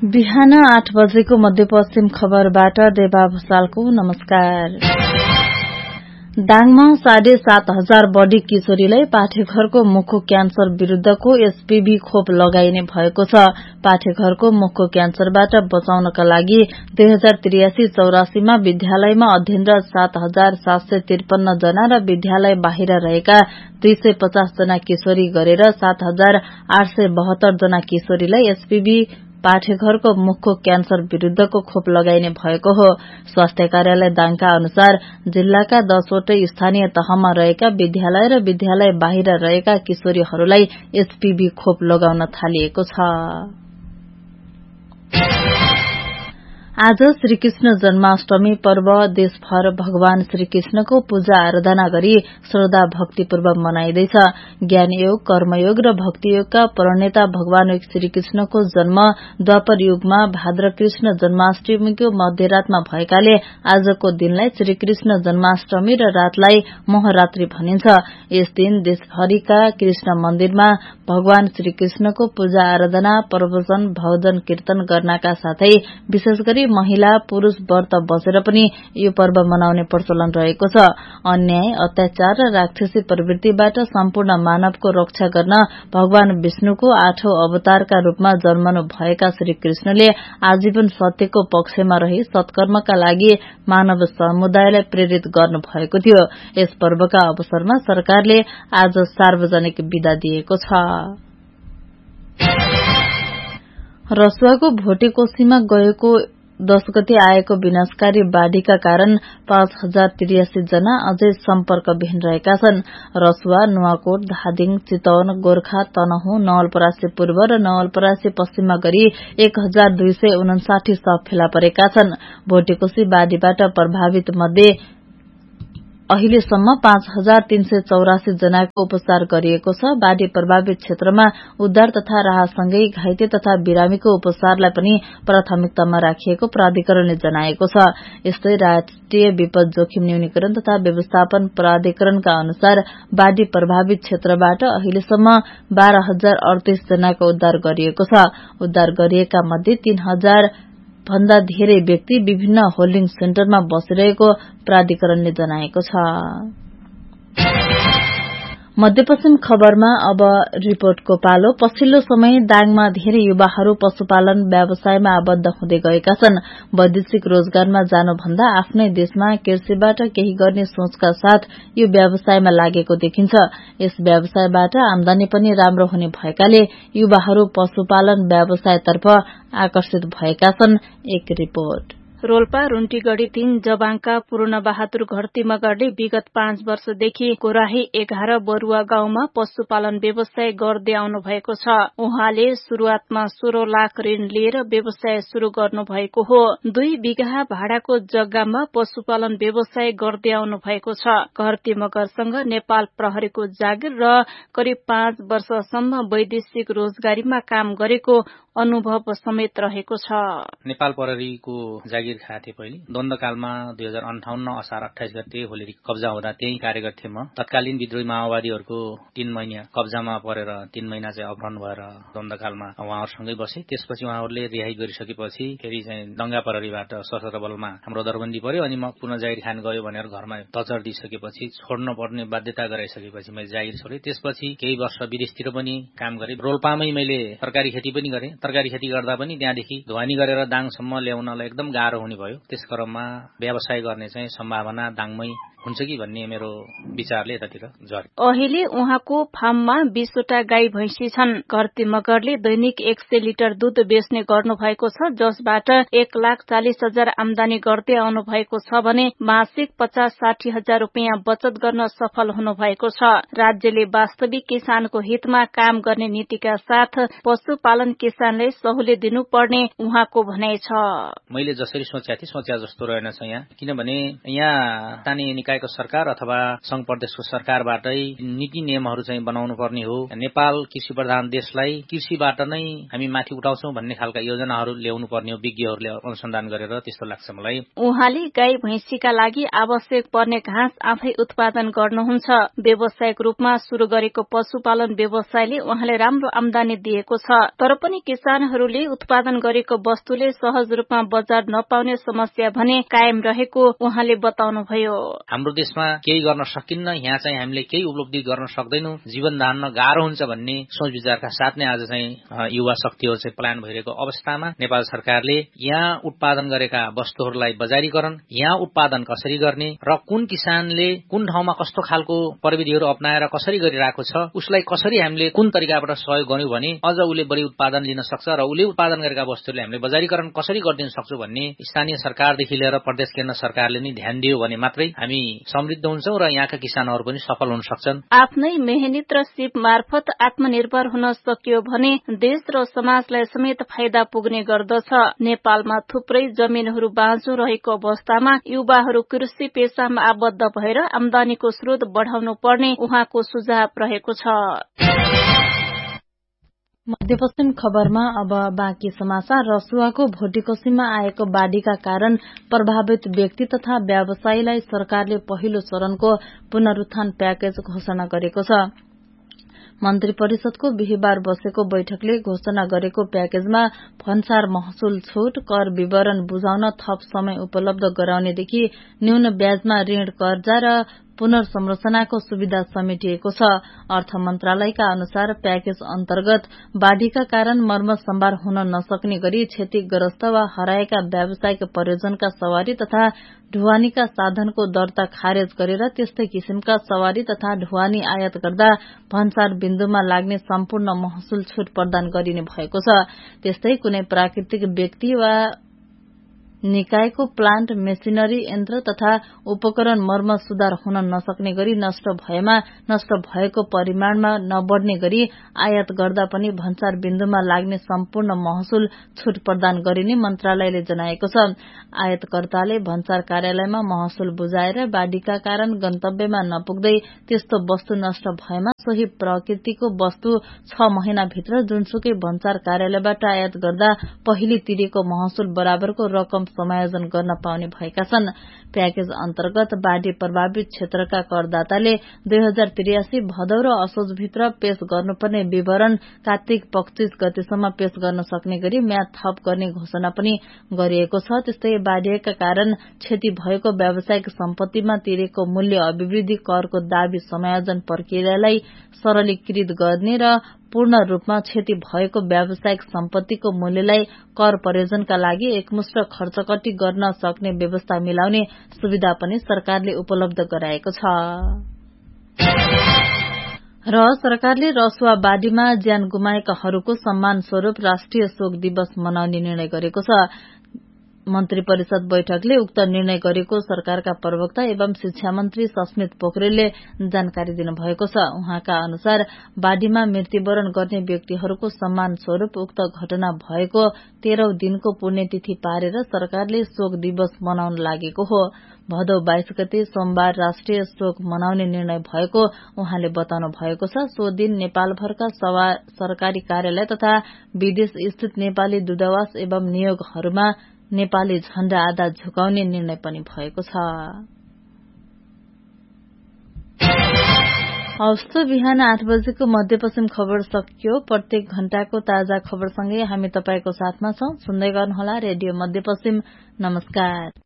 बिहान 8 बजेको मध्यपश्चिम खबरबाट देवा भूषालको नमस्कार। दाङमा 7,500 बढी किशोरीलाई पाठेघरको मुखको क्यान्सर विरूद्धको एचपीभी खोप लगाइने भएको छ। पाठेघरको मुखको क्यान्सरबाट बचाउनका लागि 2083-84 मा विद्यालयमा अध्ययनरत 7,753 जना र विद्यालय बाहिर रहेका 250 जना किशोरी गरेर 7,872 जना किशोरीलाई एचपीभी पाठेघरको मुखको क्यान्सर विरूद्धको खोप लगाइने भएको हो। स्वास्थ्य कार्यालय दाङका अनुसार जिल्लाका 10 वटै स्थानीय तहमा रहेका विद्यालय र विद्यालय बाहिर रहेका किशोरीहरूलाई एचपीभी खोप लगाउन थालिएको छ। आज श्रीकृष्ण जन्माष्टमी पर्व देशभर भगवान श्रीकृष्णको पूजा आराधना गरी श्रद्धा भक्तिपूर्वक मनाइँदैछ। ज्ञानयोग, कर्मयोग र भक्तियोगका प्रणेता भगवान श्रीकृष्णको जन्म द्वापर युगमा भाद्र कृष्ण जन्माष्टमीको मध्यरातमा भएकाले आजको दिनलाई श्रीकृष्ण जन्माष्टमी र रातलाई मोहरात्री भनिन्छ। यस दिन देशभरिका कृष्ण मन्दिरमा भगवान श्रीकृष्णको पूजा आराधना, प्रवचन, भजन कीर्तन गर्नका साथै विशेष गरी महिला पुरूष व्रत बसेर पनि यो पर्व मनाउने प्रचलन रहेको छ। अन्याय, अत्याचार र राक्षसी प्रवृत्तिबाट सम्पूर्ण मानवको रक्षा गर्न भगवान विष्णुको 8औं अवतारका रूपमा जन्मनु भएका श्रीकृष्णले आजीवन सत्यको पक्षमा रही सत्कर्मका लागि मानव समुदायलाई प्रेरित गर्नु भएको थियो। यस पर्वका अवसरमा सरकारले आज सार्वजनिक बिदा दिएको छ। रसुवाको भोटेकोशीमा गएको 10 गते आएको विनाशकारी बाढ़ीका कारण 5,083 जना अझै सम्पर्कविहीन रहेका छन्। रसुवा, नुवाकोट, धादिङ, चितवन, गोर्खा, तनहुँ, नवलपरासी पूर्व र नवलपरासी पश्चिममा गरी 1,259 शव फेला परेका छन्। भोटेकोशी बाढ़ीबाट प्रभावित मध्ये अहिलेसम्म 5,384 जनाको उपचार गरिएको छ। बाढ़ी प्रभावित क्षेत्रमा उद्धार तथा राहतसँगै घाइते तथा बिरामीको उपचारलाई पनि प्राथमिकतामा राखिएको प्राधिकरणले जनाएको छ। यस्तै राष्ट्रिय विपद जोखिम न्यूनीकरण तथा व्यवस्थापन प्राधिकरणका अनुसार बाढ़ी प्रभावित क्षेत्रबाट अहिलेसम्म 12,038 जनाको उद्धार गरिएको छ। उद्धार गरिएका मध्ये 3,000 भन्दा धेरै व्यक्ति विभिन्न होल्डिङ सेन्टरमा बसिरहेको प्राधिकरणले जनाएको छ। मध्यपश्चिम खबरमा अब रिपोर्टको पालो। पछिल्लो समय दाङमा धेरै युवाहरू पशुपालन व्यवसायमा आबद्ध हुँदै गएका छन्। वैदेशिक रोजगारमा जानुभन्दा आफ्नै देशमा कृषिबाट केही गर्ने सोचका साथ यो व्यवसायमा लागेको देखिन्छ। यस व्यवसायबाट आमदानी पनि राम्रो हुने भएकाले युवाहरू पशुपालन व्यवसायतर्फ आकर्षित भएका छन्। एक रिपोर्ट। रोल्पा रुन्टीगढ़ी 3 जबाङका पूर्ण बहादुर घरती मगरले विगत 5 वर्षदेखि कोराही 11 बरुवा गाउँमा पशुपालन व्यवसाय गर्दै आउनु भएको छ। उहाँले शुरूआतमा 16 लाख ऋण लिएर व्यवसाय शुरू गर्नु भएको हो। 2 बिघा भाडाको जग्गामा पशुपालन व्यवसाय गर्दै आउनु भएको छ। घरती मगरसँग नेपाल प्रहरीको जागिर र करिब 5 वर्षसम्म वैदेशिक रोजगारीमा काम गरेको अनुभव समेत रहेको छ। नेपाल प्रहरीको जागिर खाए थिए। पहिले द्वन्द्वकालमा 2058 असार 28 गते होली कब्जा हुँदा त्यही कार्यरत थिए। म तत्कालीन विद्रोही माओवादीहरूको 3 महिना कब्जामा परेर 3 महिना चाहिँ अपहरण भएर द्वन्द्वकालमा उहाँहरूसँगै बसे। त्यसपछि उहाँहरूले रिहाई गरिसकेपछि फेरि चाहिँ दंगा प्रहरीबाट सशस्त्र बलमा हाम्रो दरबन्दी पर्यो। अनि म पुनः जागिर खान गयो भनेर घरमा तचर दिइसकेपछि छोड्न पर्ने बाध्यता गराइसकेपछि मैले जागिर छोडेँ। त्यसपछि केही वर्ष विदेशतिर पनि काम गरेँ। रोल्पामै मैले तरकारी खेती पनि गरेँ। तरकारी खेती गर्दा पनि त्यहाँदेखि ढुवानी गरेर दाङसम्म ल्याउनलाई एकदम गाह्रो हुने भयो। त्यस क्रममा व्यवसाय गर्ने चाहिँ सम्भावना दाङमै हुन्छ कि भन्ने मेरो विचारले यतातिर झरे। अहिले उहाँको फार्ममा 20 वटा गाई भैंसी छन्। घरती मगरले दैनिक 100 लिटर दूध बेच्ने गर्नु भएको छ, जसबाट 1,40,000 आमदानी गर्दै आउनु भएको छ भने मासिक 50-60 हजार रुपियाँ बचत गर्न सफल हुनु भएको छ। राज्यले वास्तविक किसानको हितमा काम गर्ने नीतिका साथ पशुपालन किसानले सहुलियत दिनुपर्ने उहाँको भनाइ छ। मैले जसरी सोचेको थिएँ सोचे जस्तो रहेनछ यहाँ। किनभने यहाँ स्थानीय निकायको सरकार अथवा संघ प्रदेशको सरकारबाटै नीति नियमहरू चाहिँ बनाउनु पर्ने हो। नेपाल कृषि प्रधान देशलाई कृषिबाट नै हामी माथि उठाउँछौं भन्ने खालका योजनाहरू ल्याउनु पर्ने हो, विज्ञहरूले अनुसन्धान गरेर, त्यस्तो लाग्छ मलाई। उहाँले गाई भैँसीका लागि आवश्यक पर्ने घाँस आफै उत्पादन गर्नुहुन्छ। व्यावसायिक रूपमा शुरू गरेको पशुपालन व्यवसायले उहाँले राम्रो आमदानी दिएको छ। तर पनि किसानहरूले उत्पादन गरेको वस्तुले सहज रूपमा बजार नपाउने समस्या भने कायम रहेको उहाँले बताउनुभयो। हाम्रो देशमा केही गर्न सकिन्न, यहाँ चाहिँ हामीले केही उपलब्धि गर्न सक्दैनौं, जीवन धान्न गाह्रो हुन्छ भन्ने सोच विचारका साथ नै आज चाहिँ युवा शक्तिहरू चाहिँ पलायन भइरहेको अवस्थामा नेपाल सरकारले यहाँ उत्पादन गरेका वस्तुहरूलाई बजारीकरण, यहाँ उत्पादन कसरी गर्ने र कुन किसानले कुन ठाउँमा कस्तो खालको प्रविधिहरू अपनाएर कसरी गरिरहेको छ, उसलाई कसरी हामीले कुन तरिकाबाट सहयोग गर्यौं भने अझ उसले बढी उत्पादन लिन सक्छ र उसले उत्पादन गरेका वस्तुहरूले हामीले बजारीकरण कसरी गरिदिन सक्छौं भन्ने स्थानीय सरकारदेखि लिएर प्रदेश केन्द्र सरकारले नै ध्यान दियो भने मात्रै हामी समृद्ध हुन्छौं र यहाँका किसानहरू पनि सफल हुन सक्छन्। आफ्नै मेहनत र सिप मार्फत आत्मनिर्भर हुन सकियो भने देश र समाजलाई समेत फाइदा पुग्ने गर्दछ। नेपालमा थुप्रै जमिनहरू बाँझो रहेको अवस्थामा युवाहरू कृषि पेशामा आबद्ध भएर आमदानीको स्रोत बढ़ाउनु पर्ने उहाँको सुझाव रहेको छ। मध्यपश्चिम खबरमा अब बाँकी समाचार। रसुवाको भोटिकोसीमा आएको बाढ़ीका कारण प्रभावित व्यक्ति तथा व्यवसायीलाई सरकारले पहिलो चरणको पुनरुत्थान प्याकेज घोषणा गरेको छ। मन्त्री परिषदको बिहीबार बसेको बैठकले घोषणा गरेको प्याकेजमा भन्सार महसुल छूट, कर विवरण बुझाउन थप समय उपलब्ध गराउनेदेखि न्यून ब्याजमा ऋण कर्जा र पुनर्संरचनाको सुविधा समेटिएको छ। अर्थ मन्त्रालयका अनुसार प्याकेज अन्तर्गत बाढ़ीका कारण मर्मत सम्भार हुन नसक्ने गरी क्षतिग्रस्त वा हराएका व्यावसायिक प्रयोजनका सवारी तथा ढुवानीका साधनको दर्ता खारेज गरेर त्यस्तै किसिमका सवारी तथा ढुवानी आयात गर्दा भन्सार बिन्दुमा लाग्ने सम्पूर्ण महसुल छूट प्रदान गरिने भएको छ। त्यस्तै कुनै प्राकृतिक व्यक्ति वा निकायको प्लान्ट, मेसिनरी, यन्त्र तथा उपकरण मर्मत सुधार हुन नसक्ने गरी नष्ट भएमा नष्ट भएको परिमाणमा नबढ्ने गरी आयात गर्दा पनि भन्सार बिन्दुमा लाग्ने सम्पूर्ण महसुल छूट प्रदान गरिने मन्त्रालयले जनाएको छ। आयातकर्ताले भन्सार कार्यालयमा महसुल बुझाएर बाढ़ीका कारण गन्तव्यमा नपुग्दै त्यस्तो वस्तु नष्ट भएमा सोही प्रकृतिको वस्तु 6 महिनाभित्र जुनसुकै भन्सार कार्यालयबाट आयात गर्दा पहिले तिरेको महसुल बराबरको रकम समायोजन गर्न पाउने भएका छन्। प्याकेज अन्तर्गत बाढ़ी प्रभावित क्षेत्रका करदाताले 2083 भदौ र असोजभित्र पेश गर्नुपर्ने विवरण कार्तिक 25 गतेसम्म पेश गर्न सक्ने गरी म्याद थप गर्ने घोषणा पनि गरिएको छ। त्यस्तै बाढ़ीका कारण क्षति भएको व्यावसायिक सम्पत्तिमा तिरेको मूल्य अभिवृद्धि करको दावी समायोजन प्रक्रियालाई सरलीकृत गर्ने र पूर्ण रूपमा क्षति भएको व्यावसायिक सम्पत्तिको मूल्यलाई कर प्रयोजनका लागि एकमुष्ट खर्चकटी गर्न सक्ने व्यवस्था मिलाउने सुविधा पनि सरकारले उपलब्ध गराएको छ। र सरकारले रसुवा बाढ़ीमा ज्यान गुमाएकाहरूको सम्मान स्वरूप राष्ट्रिय शोक दिवस मनाउने निर्णय गरेको छ। मन्त्री परिषद बैठकले उक्त निर्णय गरेको सरकारका प्रवक्ता एवं शिक्षा मन्त्री सस्मित पोखरेलले जानकारी दिनुभएको छ। उहाँका अनुसार बाढ़ीमा मृत्युवरण गर्ने व्यक्तिहरूको सम्मान स्वरूप उक्त घटना भएको 13औं दिनको पुण्यतिथि पारेर सरकारले शोक दिवस मनाउन लागेको हो। भदौ 22 गते सोमबार राष्ट्रिय शोक मनाउने निर्णय भएको उहाँले बताउनु भएको छ। सो दिन नेपालभरका सरकारी कार्यालय तथा विदेश स्थित नेपाली दूतावास एवं नियोगहरूमा नेपाली झण्डा आधा झुकाउने निर्णय पनि भएको छ। हवस् त बिहान 8 बजेको मध्यपश्चिम खबर सकियो। प्रत्येक घण्टाको ताजा खबरसँगै हामी तपाईको साथमा छौं। सुन्दै गर्नुहोला रेडियो मध्यपश्चिम। नमस्कार।